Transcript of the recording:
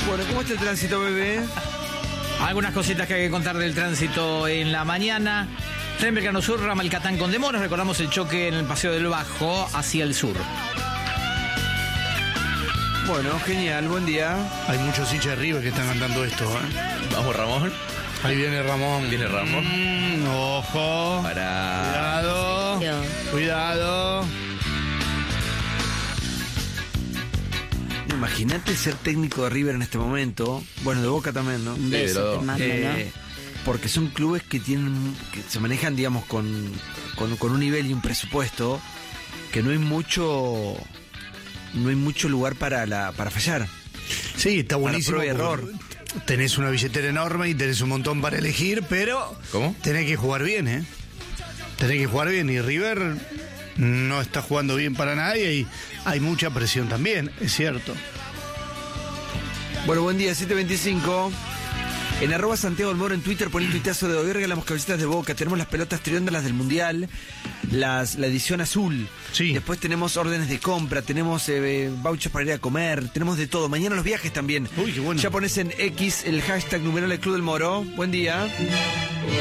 Bueno, ¿cómo está el tránsito, bebé? Algunas cositas que hay que contar del tránsito en la mañana. Tren Belgrano Sur, ramal Catán con demoras. Recordamos el choque en el Paseo del Bajo hacia el sur. Bueno, genial, buen día. Hay muchos hinchas de River que están cantando esto, ¿eh? Vamos, Ramón. Ahí viene Ramón. Viene Ramón. Ojo. Para. Cuidado. Cuidado. Imagínate ser técnico de River en este momento. Bueno, de Boca también, ¿no? De Eso los te dos. mando, ¿no? Porque son clubes que se manejan, digamos, con un nivel y un presupuesto que no hay mucho lugar para fallar. Sí, está buenísimo. Para prueba y porque tenés una billetera enorme y tenés un montón para elegir, pero ¿Cómo? tenés que jugar bien, ¿eh? Tenés que jugar bien y River no está jugando bien para nadie y hay mucha presión también, es cierto. Bueno, buen día, 7:25. En @ Santiago del Moro en Twitter, por el tuitazo de hoy regalamos camisetas de Boca. Tenemos las pelotas trióndalas del Mundial, la edición azul. Sí. Después tenemos órdenes de compra, tenemos vouchers para ir a comer, tenemos de todo. Mañana los viajes también. Uy, qué bueno. Ya pones en X el hashtag numeral el Club del Moro. Buen día.